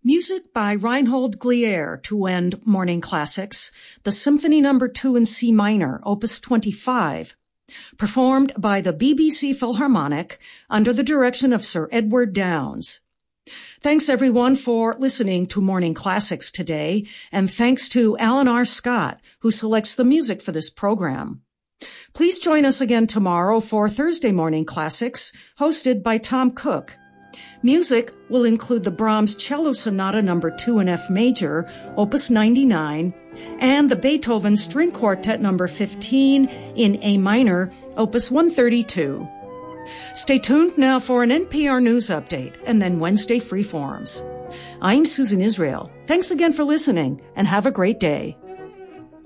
Music by Reinhold Glier to end Morning Classics, the Symphony No. 2 in C minor, Opus 25, performed by the BBC Philharmonic under the direction of Sir Edward Downes. Thanks everyone for listening to Morning Classics today, and thanks to Alan R. Scott, who selects the music for this program. Please join us again tomorrow for Thursday Morning Classics, hosted by Tom Cook. Music will include the Brahms Cello Sonata No. 2 in F major, Opus 99, and the Beethoven String Quartet No. 15 in A minor, Opus 132. Stay tuned now for an NPR News update and then Wednesday Freeforms. I'm Susan Israel. Thanks again for listening and have a great day.